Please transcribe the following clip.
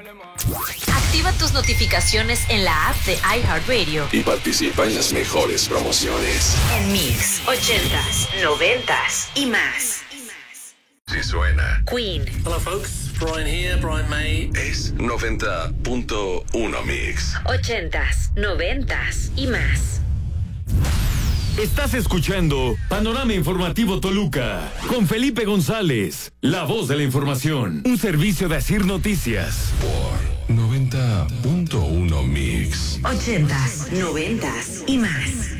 Activa tus notificaciones en la app de iHeartRadio y participa en las mejores promociones. En Mix, 80s, 90s y más. Si suena Queen. Hello folks, Brian here, Brian May. es 90.1 Mix. 80s, 90s y más. Estás escuchando Panorama Informativo Toluca con Felipe González, la voz de la información, un servicio de Asir Noticias. Por 90.1 Mix. 80s, 90s y más.